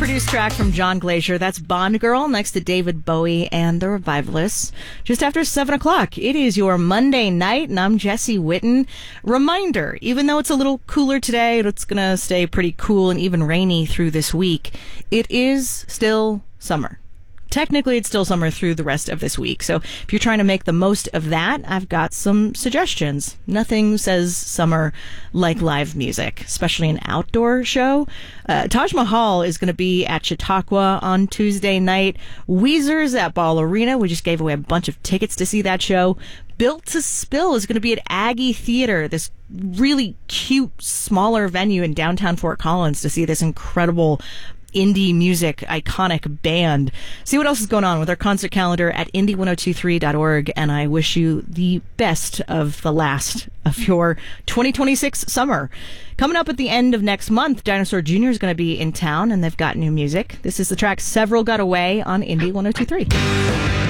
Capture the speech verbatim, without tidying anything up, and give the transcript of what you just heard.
produced track from John Glacier. That's Bond Girl next to David Bowie and the Revivalists. Just after seven o'clock, it is your Monday night, and I'm Jesse Witten. Reminder, even though it's a little cooler today, it's going to stay pretty cool and even rainy through this week, it is still summer. Technically, it's still summer through the rest of this week. So if you're trying to make the most of that, I've got some suggestions. Nothing says summer like live music, especially an outdoor show. Uh, Taj Mahal is going to be at Chautauqua on Tuesday night. Weezer's at Ball Arena. We just gave away a bunch of tickets to see that show. Built to Spill is going to be at Aggie Theater, this really cute, smaller venue in downtown Fort Collins, to see this incredible indie music iconic band. See what else is going on with our concert calendar at indie ten twenty-three dot org, and I wish you the best of the last of your twenty twenty-six summer. Coming up at the end of next month, Dinosaur Junior is going to be in town, and they've got new music. This is the track Several Got Away on Indie ten twenty-three.